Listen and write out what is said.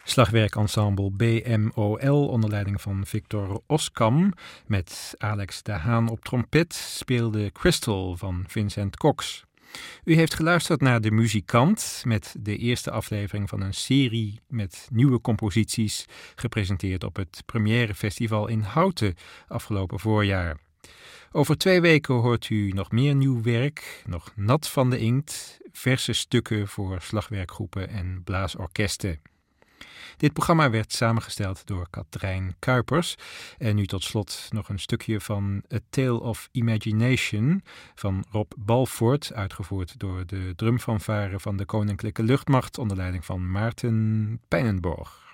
Slagwerkensemble BMOL onder leiding van Victor Oskam met Alex de Haan op trompet speelde Crystal van Vincent Cox. U heeft geluisterd naar De Muzikant met de eerste aflevering van een serie met nieuwe composities gepresenteerd op het Première Festival in Houten afgelopen voorjaar. Over 2 weken hoort u nog meer nieuw werk, nog nat van de inkt, verse stukken voor slagwerkgroepen en blaasorkesten. Dit programma werd samengesteld door Katrijn Kuipers. En nu tot slot nog een stukje van A Tale of Imagination van Rob Balvoort, uitgevoerd door de drumfanfare van de Koninklijke Luchtmacht onder leiding van Maarten Pijnenborg.